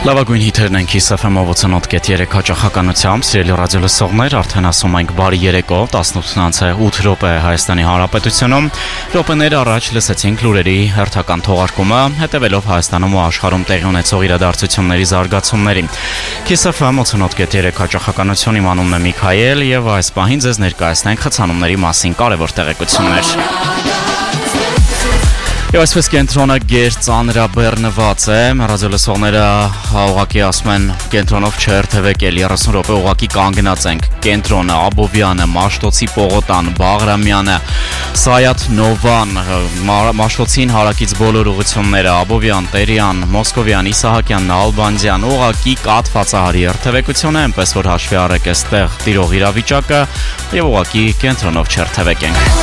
Լավագույն հիթերն են Kiss FM-ով 88.3 հաճախականությամբ, սիրելի ռադիոլսողներ, արդեն ասում ենք բարի երեկո, 18:08 րոպե Հայաստանի Հանրապետությունում, րոպեներ առաջ լսեցինք լուրերի հերթական թողարկումը, հետևելով Հայաստանում ու աշխարհում տեղի ունեցող իրադարձությունների զարգացումների։ Kiss FM 88.3 հաճախականություն, իմ անունն է Միքայել եւ այս պահին ձեզ ներկայացնենք խցանումների մասին կարևոր տեղեկություններ։ Եվ այսպես կենտրոնը գեր ծանրաբեռնված է, ռադիոլսողները ուղղակի ասում են կենտրոնով չերթևեկել, 30 րոպե ուղղակի կանգնած ենք, կենտրոնը, Աբովյանը, Մաշտոցի Պողոտան, Բաղրամյանը, Սայաթ Նովան, Մաշտոցին հարակից բոլոր ուղղությունները, Աբովյան, Տերյան, Մոսկովյան, Իսահակյան, Նալբանդյան, ուղղակի կաթվածահարի երթևեկություն է, այնպես որ հաշվի առեք այստեղ տիրող իրավիճակը եւ ուղղակի կենտրոնով չերթևեկենք։